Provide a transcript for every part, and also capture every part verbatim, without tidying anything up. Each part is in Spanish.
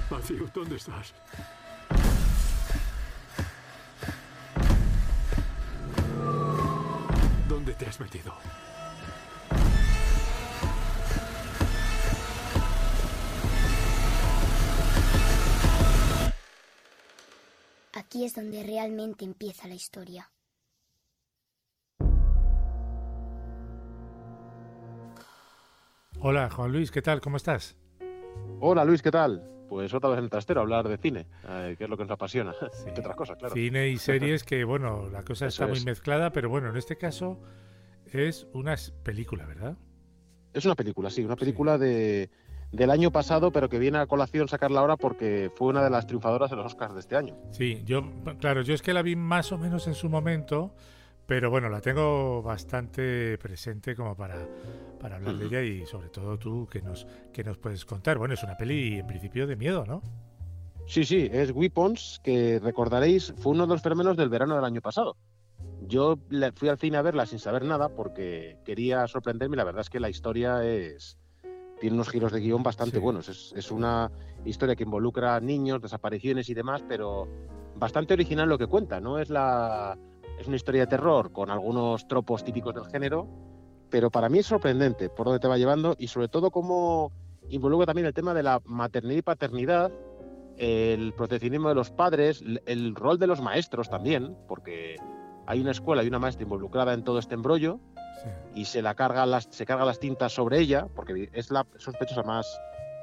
Matthew, ¿dónde estás? ¿Dónde te has metido? Aquí es donde realmente empieza la historia. Hola, Juan Luis, ¿qué tal? ¿Cómo estás? Hola Luis, ¿qué tal? Pues otra vez en el trastero, hablar de cine, eh, que es lo que nos apasiona, sí. Entre otras cosas, claro. Cine y series que, bueno, la cosa Eso está es. muy mezclada, pero bueno, en este caso es una película, ¿verdad? Es una película, sí, una película Sí. de, del año pasado, pero que viene a colación sacarla ahora porque fue una de las triunfadoras de los Oscars de este año. Sí, yo, claro, yo es que la vi más o menos en su momento, pero bueno, la tengo bastante presente como para, para hablar Uh-huh. de ella y sobre todo tú, que nos, que nos puedes contar. Bueno, es una peli en principio de miedo, ¿no? Sí, sí, es Weapons, que recordaréis, fue uno de los fenómenos del verano del año pasado. Yo le- fui al cine a verla sin saber nada porque quería sorprenderme y la verdad es que la historia es tiene unos giros de guión bastante Sí. buenos. Es, es una historia que involucra niños, desapariciones y demás, pero bastante original lo que cuenta. No es la es una historia de terror con algunos tropos típicos del género, pero para mí es sorprendente por dónde te va llevando y sobre todo cómo involucra también el tema de la maternidad y paternidad, el proteccionismo de los padres, el, el rol de los maestros también, porque hay una escuela y una maestra involucrada en todo este embrollo Sí. y se la carga las se carga las tintas sobre ella porque es la sospechosa más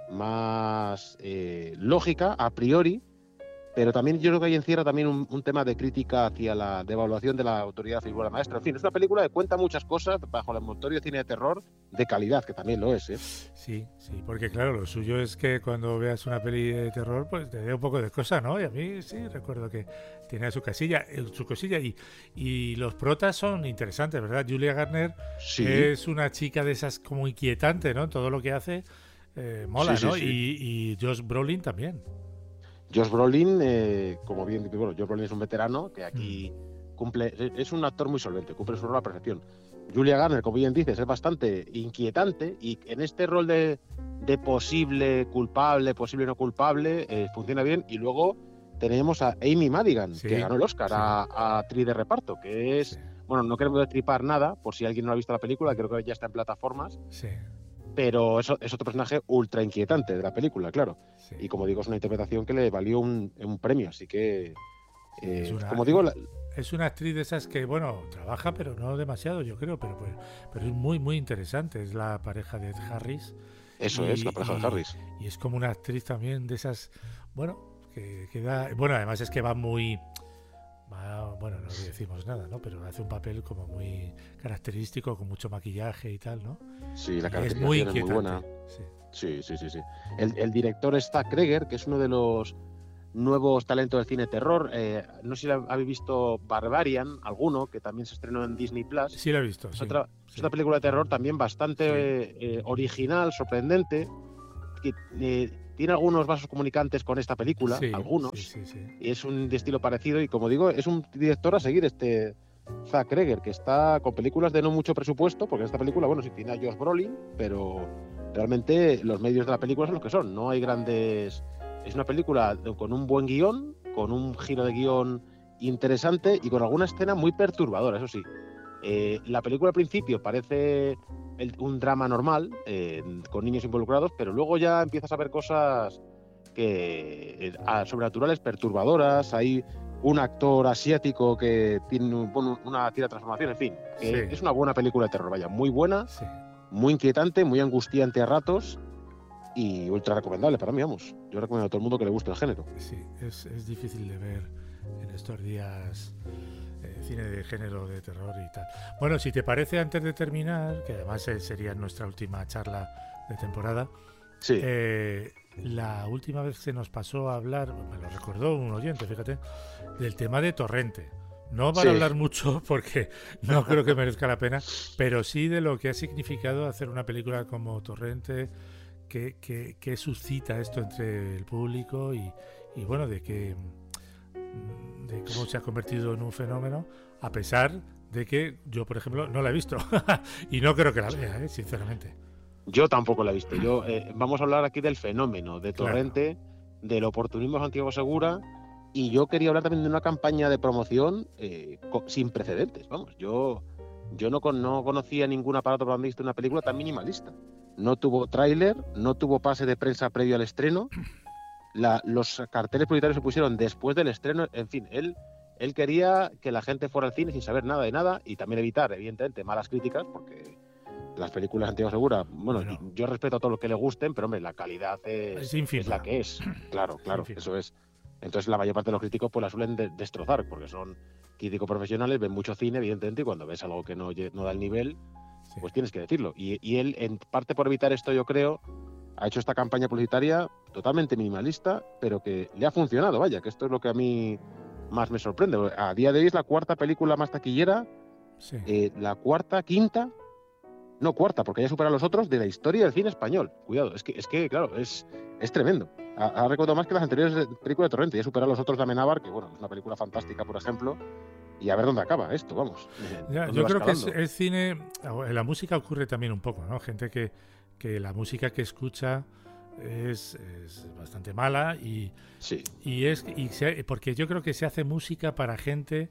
más eh, lógica a priori, pero también yo creo que ahí encierra también un, un tema de crítica hacia la devaluación de la autoridad figura maestra. En fin, es una película que cuenta muchas cosas bajo el envoltorio de cine de terror de calidad, que también lo es, ¿eh? Sí, sí, porque claro, lo suyo es que cuando veas una peli de terror, pues te dé un poco de cosa, ¿no? Y a mí sí, recuerdo que tiene su casilla, eh, su cosilla y, y los protas son interesantes, ¿verdad? Julia Garner Sí. es una chica de esas como inquietante, ¿no? Todo lo que hace eh, mola, Sí, sí, ¿no? sí. Y, y Josh Brolin también. Josh Brolin, eh, como bien, bueno, Josh Brolin es un veterano que aquí Mm. cumple, es un actor muy solvente, cumple su rol a la perfección. Julia Garner, como bien dices, es bastante inquietante y en este rol de, de posible culpable, posible no culpable, eh, funciona bien. Y luego tenemos a Amy Madigan, Sí, que ganó el Oscar sí. a, a actriz de reparto, que es, Sí, bueno, no queremos destripar nada, por si alguien no ha visto la película, creo que ya está en plataformas, sí, pero eso es otro personaje ultra inquietante de la película, claro. sí. Y como digo, es una interpretación que le valió un, un premio, así que, eh, Es una- como digo, la- Es una actriz de esas que, bueno, trabaja, pero no demasiado, yo creo, pero, pero, pero es muy, muy interesante. Es la pareja de Ed Harris. eso y, es, la pareja y- de Harris. Y es como una actriz también de esas, bueno, que, que da... Bueno, además es que va muy... va- bueno, no le decimos nada, ¿no? Pero hace un papel como muy característico, con mucho maquillaje y tal, ¿no? Sí, la Y es muy caracterización es muy inquietante. buena. Sí. Sí, sí, sí, sí. El, el director es Zack Kreger, que es uno de los nuevos talentos del cine terror. Eh, no sé si la- habéis visto Barbarian, alguno, que también se estrenó en Disney Plus. Sí, lo he visto. Es Sí, otra, es sí. otra película de terror también bastante Sí. eh, original, sorprendente, que eh, tiene algunos vasos comunicantes con esta película, Sí, algunos, sí, sí, sí. y es un de estilo parecido. Y como digo, es un director a seguir, este Zack Kreger, que está con películas de no mucho presupuesto, porque esta película, bueno, sí tiene a Josh Brolin, pero realmente los medios de la película son los que son, no hay grandes... Es una película con un buen guión, con un giro de guión interesante y con alguna escena muy perturbadora, eso sí. Eh, la película al principio parece el- un drama normal, eh, con niños involucrados, pero luego ya empiezas a ver cosas que eh, a- sobrenaturales, perturbadoras. Hay un actor asiático que tiene un- bueno, una tira de transformación, en fin, que Sí. es una buena película de terror, vaya, muy buena, Sí. muy inquietante, muy angustiante a ratos y ultra recomendable para mí, vamos. Yo recomiendo a todo el mundo que le guste el género. Sí, es, es difícil de ver en estos días eh, cine de género de terror y tal. Bueno, si te parece, antes de terminar, que además eh, sería nuestra última charla de temporada, Sí, eh, la última vez se nos pasó a hablar, me lo recordó un oyente, fíjate, del tema de Torrente. No para Sí. hablar mucho porque no creo que merezca la pena, pero sí de lo que ha significado hacer una película como Torrente, que, que, que suscita esto entre el público y, y bueno, de que de cómo se ha convertido en un fenómeno, a pesar de que yo, por ejemplo, no la he visto y no creo que la vea, ¿eh? Sinceramente. yo tampoco la he visto. Yo, eh, vamos a hablar aquí del fenómeno de Claro. Torrente, del oportunismo de Santiago Segura, y yo quería hablar también de una campaña de promoción eh, co- sin precedentes. Vamos, yo, yo no, con, no conocía ningún aparato para visto una película tan minimalista. No tuvo tráiler, no tuvo pase de prensa previo al estreno. La, los carteles publicitarios se pusieron después del estreno. En fin, él, él quería que la gente fuera al cine sin saber nada de nada y también evitar, evidentemente, malas críticas, porque las películas de Santiago Segura, bueno, Bueno. yo, yo respeto a todo lo que le gusten, pero hombre, la calidad es, Es ínfima. es la que es. Claro, claro, ínfima. eso es. Entonces la mayor parte de los críticos pues la suelen de- destrozar, porque son críticos profesionales, ven mucho cine, evidentemente, y cuando ves algo que no, lle- no da el nivel, Sí. pues tienes que decirlo. Y, y él, en parte por evitar esto, yo creo, ha hecho esta campaña publicitaria totalmente minimalista, pero que le ha funcionado, vaya, que esto es lo que a mí más me sorprende. A día de hoy es la cuarta película más taquillera, Sí. eh, la cuarta, quinta, no cuarta, porque ya supera a los otros de la historia del cine español. Cuidado, es que, es que claro, es, es tremendo. Ha, ha recaudado más que las anteriores películas de Torrente, ya supera a los otros de Amenábar, que bueno, es una película fantástica, por ejemplo, y a ver dónde acaba esto, vamos. Ya, ¿Dónde yo va creo que es, escalando? es cine. En la música ocurre también un poco, ¿no? Gente que, que la música que escucha es, es bastante mala y, Sí, y es y se- porque yo creo que se hace música para gente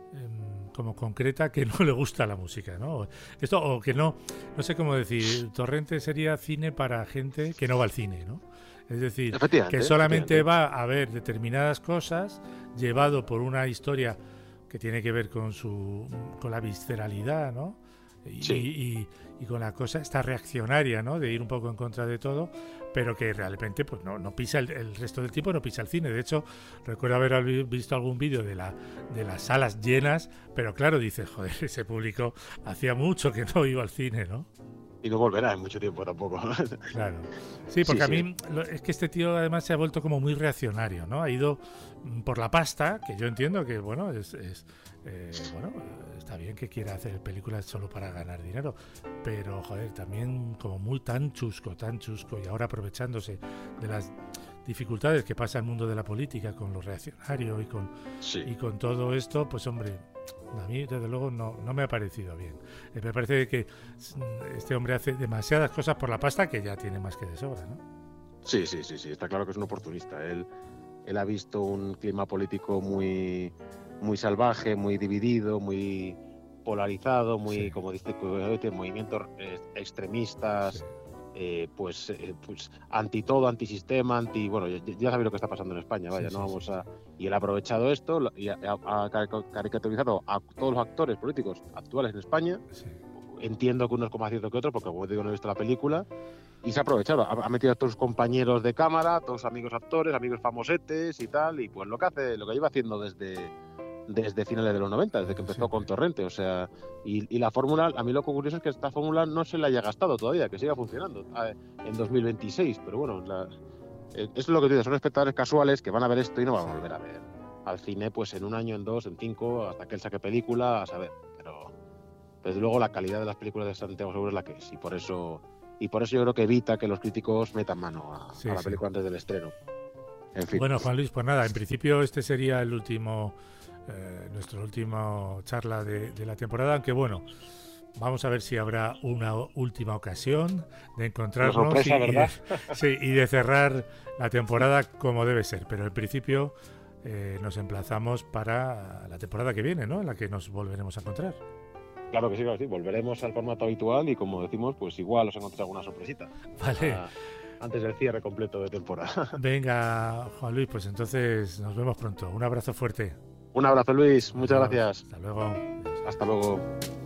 em, como concreta que no le gusta la música, ¿no? Esto o que no, no sé cómo decir. Torrente sería cine para gente que no va al cine, ¿no? Es decir, efectivamente. que solamente efectivamente. va a ver determinadas cosas llevado por una historia que tiene que ver con su con la visceralidad, ¿no? Y, Sí. y- y con la cosa esta reaccionaria, ¿no? De ir un poco en contra de todo, pero que realmente pues no, no pisa el, el resto del tiempo, no pisa el cine. De hecho, recuerdo haber al- visto algún vídeo de la de las salas llenas, pero claro, dices, joder, ese público hacía mucho que no iba al cine, ¿no? Y no volverá en mucho tiempo tampoco. Claro. Sí, porque Sí, a mí lo- es que este tío además se ha vuelto como muy reaccionario, ¿no? Ha ido mm, por la pasta, que yo entiendo que, bueno, es, es, eh, bueno, eh, está bien que quiera hacer películas solo para ganar dinero, pero, joder, también como muy tan chusco, tan chusco, y ahora aprovechándose de las dificultades que pasa el mundo de la política con lo reaccionario y con, Sí. y con todo esto, pues hombre, a mí desde luego no, no me ha parecido bien. Eh, me parece que mm, este hombre hace demasiadas cosas por la pasta que ya tiene más que de sobra, ¿no? Sí, sí, sí, sí, está claro que es un oportunista. Él, él ha visto un clima político muy, muy salvaje, muy dividido, muy polarizado, muy, Sí. como dice, movimientos eh, extremistas, Sí. eh, pues, eh, pues anti todo, antisistema, anti, bueno, ya, ya sabéis lo que está pasando en España, vaya, Sí, no sí, vamos sí, a, y él ha aprovechado esto lo- y ha, ha- ha caricaturizado a todos los actores políticos actuales en España. Sí. Entiendo que uno es como más cierto que otro, porque como digo, no he visto la película, y se ha aprovechado, ha, ha metido a todos sus compañeros de cámara, todos amigos actores, amigos famosetes y tal, y pues lo que hace, lo que lleva haciendo desde, desde finales de los noventa, desde que empezó Siempre. con Torrente, o sea, y, y la fórmula, a mí lo que curioso es que esta fórmula no se la haya gastado todavía, que siga funcionando eh, en dos mil veintiséis, pero bueno, la, eh, eso es lo que te digo, son espectadores casuales que van a ver esto y no van a volver a ver al cine pues en un año, en dos, en cinco, hasta que él saque película, a saber, pero desde luego la calidad de las películas de Santiago Segura es la que es, y por eso y por eso yo creo que evita que los críticos metan mano a, Sí, a la sí. película antes del estreno. En fin. Bueno, Juan Luis, pues nada, en principio este sería el último, eh, nuestro último charla de, de la temporada, aunque bueno, vamos a ver si habrá una última ocasión de encontrarnos Una sorpresa, y, y ¿verdad? de, sí, y de cerrar la temporada como debe ser, pero en principio eh, nos emplazamos para la temporada que viene, ¿no? En la que nos volveremos a encontrar. Claro que sí, claro que sí. Volveremos al formato habitual y como decimos, pues igual os encontré alguna sorpresita. Vale. Ah, antes del cierre completo de temporada. Venga, Juan Luis, pues entonces nos vemos pronto. Un abrazo fuerte. Un abrazo, Luis. Muchas Adiós. gracias. Hasta luego. Adiós. Hasta luego.